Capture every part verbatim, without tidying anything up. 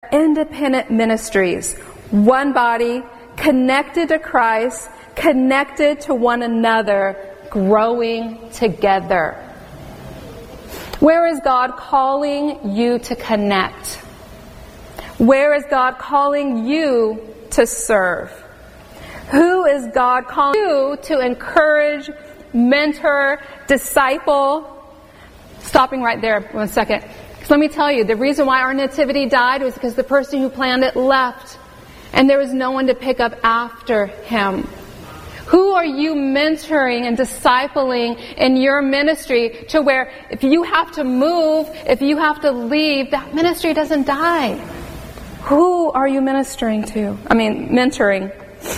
independent ministries, one body, connected to Christ, connected to one another, growing together. Where is God calling you to connect? Where is God calling you to serve? Who is God calling you to encourage, mentor, disciple? Stopping right there one second. So let me tell you, the reason why our nativity died was because the person who planned it left, and there was no one to pick up after him. Who are you mentoring and discipling in your ministry to where if you have to move, if you have to leave, that ministry doesn't die? Who are you ministering to? I mean, mentoring.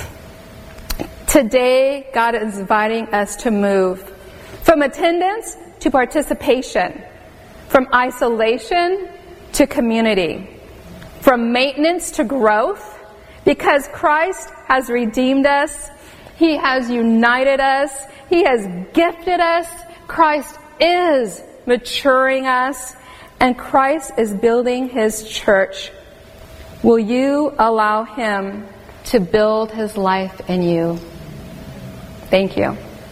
Today, God is inviting us to move from attendance to participation, from isolation to community, from maintenance to growth, because Christ has redeemed us. He has united us. He has gifted us. Christ is maturing us. And Christ is building His church. Will you allow Him to build His life in you? Thank you.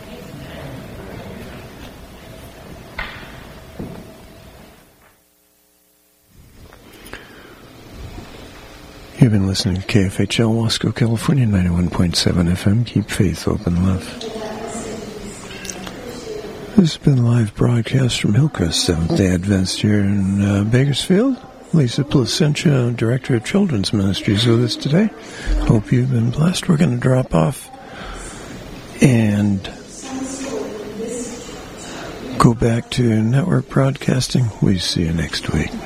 You've been listening to K F H L, Wasco, California, ninety-one point seven F M. Keep faith, open love. This has been a live broadcast from Hillcrest Seventh-day Adventist here in uh, Bakersfield. Lisa Placentia, Director of Children's Ministries, with us today. Hope you've been blessed. We're going to drop off and go back to network broadcasting. We see you next week.